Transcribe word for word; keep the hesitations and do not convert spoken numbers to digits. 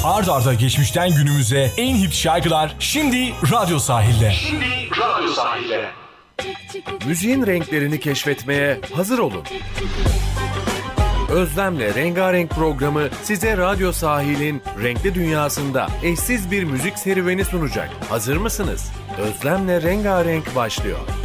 Ard arda geçmişten günümüze en hit şarkılar şimdi Radyo Sahil'de. Şimdi Radyo Sahil'de. Müziğin renklerini keşfetmeye hazır olun. Özlem'le Rengarenk programı size Radyo Sahil'in renkli dünyasında eşsiz bir müzik serüveni sunacak. Hazır mısınız? Özlem'le Rengarenk başlıyor.